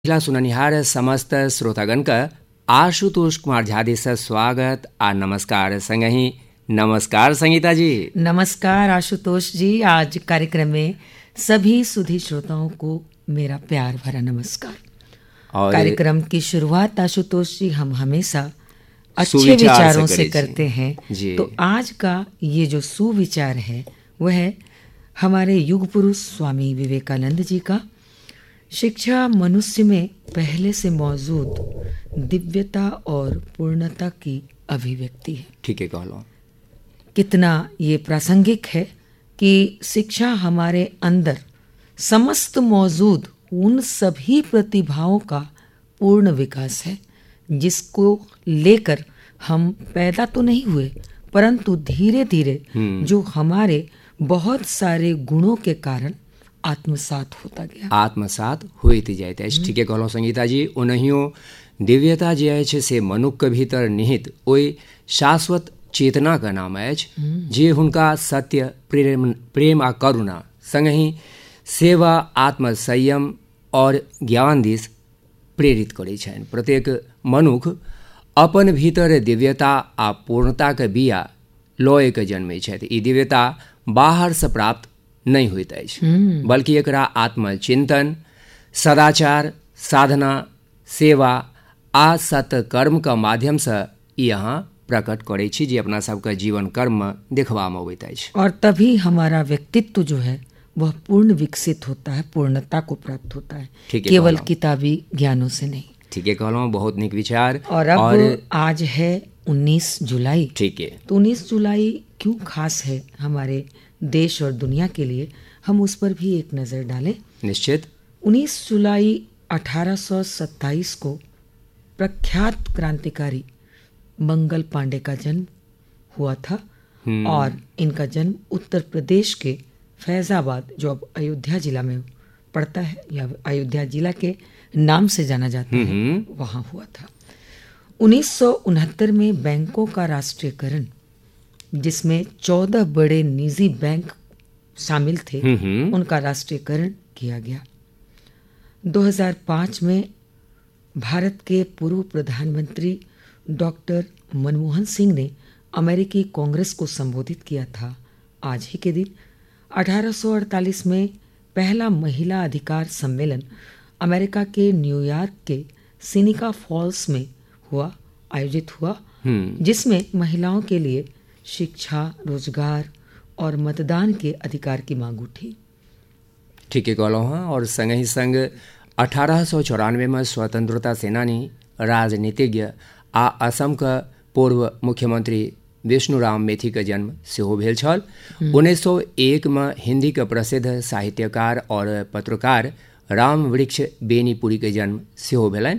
पिछला सुननिहार समस्त श्रोतागण का आशुतोष कुमार झादी से स्वागत आ नमस्कार। संगही नमस्कार संगीता जी। नमस्कार आशुतोष जी। आज कार्यक्रम में सभी सुधी श्रोताओं को मेरा प्यार भरा नमस्कार। और कार्यक्रम की शुरुआत आशुतोष जी हम हमेशा अच्छे विचारों से करते हैं जी। तो आज का ये जो सुविचार है वह है हमारे युग पुरुष स्वामी विवेकानंद जी का। शिक्षा मनुष्य में पहले से मौजूद दिव्यता और पूर्णता की अभिव्यक्ति है। ठीक है कहलो। कितना ये प्रासंगिक है कि शिक्षा हमारे अंदर समस्त मौजूद उन सभी प्रतिभाओं का पूर्ण विकास है जिसको लेकर हम पैदा तो नहीं हुए परंतु धीरे धीरे जो हमारे बहुत सारे गुणों के कारण आत्मसात होता गया, आत्मसात होती जाते। ठीक है कहलो संगीता जी। उन्हियों दिव्यता जे अछि से मनुष्य भीतर निहित ओहि शाश्वत चेतना का नाम अछि जे हुनका सत्य प्रेम आ करुणा संगहि सेवा आत्मसंयम और ज्ञान दिस प्रेरित करै छनि। प्रत्येक मनुष्य अपन भीतर दिव्यता आ पूर्णता के बिया लय के जन्मै छथि। ई दिव्यता बाहर से प्राप्त नहीं होइत अछि बल्कि एकरा आत्मचिंतन, सदाचार, साधना, सेवा आ सत्कर्म का माध्यम से यहाँ प्रकट करै छी जे अपना सबके जीवन कर्म में देखबा में अबैत अछि। और तभी हमारा व्यक्तित्व जो है वह पूर्ण विकसित होता है, पूर्णता को प्राप्त होता है, केवल किताबी ज्ञानों से नहीं। ठीक है कहलो, बहुत निक विचार। और अब आज है 19 जुलाई। ठीक है, तो 19 जुलाई क्यों खास है हमारे देश और दुनिया के लिए, हम उस पर भी एक नज़र डालें। निश्चित। 19 जुलाई 1827 को प्रख्यात क्रांतिकारी मंगल पांडे का जन्म हुआ था और इनका जन्म उत्तर प्रदेश के फैजाबाद जो अब अयोध्या जिला में पड़ता है या अयोध्या जिला के नाम से जाना जाता है वहाँ हुआ था। 1969 में बैंकों का राष्ट्रीयकरण जिसमें 14 बड़े निजी बैंक शामिल थे उनका राष्ट्रीयकरण किया गया। 2005 में भारत के पूर्व प्रधानमंत्री डॉक्टर मनमोहन सिंह ने अमेरिकी कांग्रेस को संबोधित किया था आज ही के दिन। 1848 में पहला महिला अधिकार सम्मेलन अमेरिका के न्यूयॉर्क के सिनिका फॉल्स में आयोजित हुआ जिसमें महिलाओं के लिए शिक्षा, रोजगार और मतदान के अधिकार की मांग उठी। ठीक है कहलो हाँ। और संग ही संग 1894 में स्वतंत्रता सेनानी, राजनीतिज्ञ आ असम का पूर्व मुख्यमंत्री विष्णुराम मेथी के जन्म सेहो भेल छल। 1901 में हिंदी के प्रसिद्ध साहित्यकार और पत्रकार राम वृक्ष बेनीपुरी के जन्म सेहो भेलनि।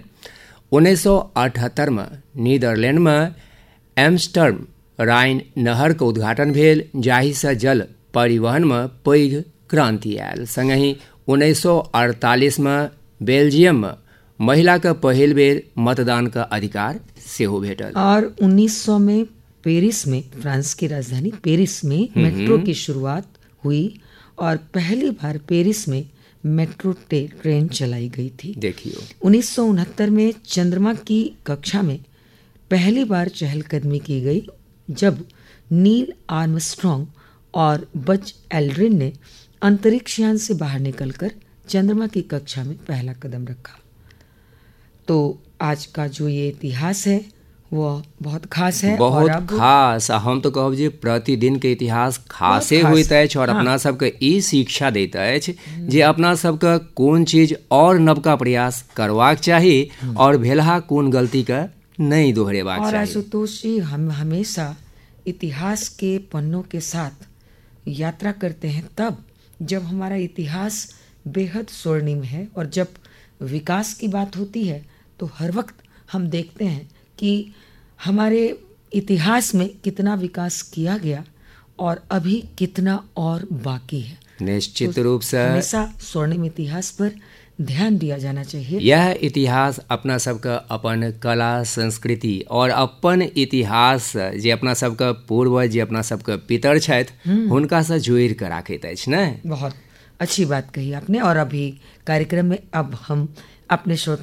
1978 में नीदरलैंड में एम्स्टर्डम राइन नहर के उद्घाटन भेल जाहि से जल परिवहन में पैघ क्रांति आयल। संगहि 1948 में बेल्जियम में महिला के पहिल बेर मतदान का अधिकार सेहो भेटल। और 1900 में पेरिस में, फ्रांस की राजधानी पेरिस में मेट्रो की शुरुआत हुई और पहली बार पेरिस में मेट्रो ट्रेन चलाई गई थी। देखियो 1969 में चंद्रमा की कक्षा में पहली बार चहलकदमी की गई जब नील आर्मस्ट्रॉन्ग और बज एल्ड्रिन ने अंतरिक्ष यान से बाहर निकलकर चंद्रमा की कक्षा में पहला कदम रखा। तो आज का जो ये इतिहास है वो बहुत खास है, बहुत और खास। हम तो कहब जे प्रतिदिन के इतिहास खासे होइत अछि और अपना सबके ई शिक्षा दैत अछि जे अपना सबके कोन चीज और नवका प्रयास करबाक चाही और भेलहा कोन गलती के नहीं दोहरेबाक चाहिए। और आशुतोष जी हम हमेशा इतिहास के पन्नों के साथ यात्रा करते हैं तब जब हमारा इतिहास बेहद स्वर्णिम है, और जब विकास की बात होती है तो हर वक्त हम देखते हैं कि हमारे इतिहास में कितना विकास किया गया और अभी कितना और बाकी है। निश्चित रूप से हमेशा स्वर्णिम इतिहास पर ध्यान दिया जाना चाहिए। यह इतिहास अपना सबके अपन कला संस्कृति और अपन इतिहास जे अपना सबके पूर्वज जे अपना सबके पितर छथि हुनका से जोड़ि के राखैत अछि ने। बहुत अच्छी बात कही आपने। और अभी कार्यक्रम में अब हम अपने श्रोता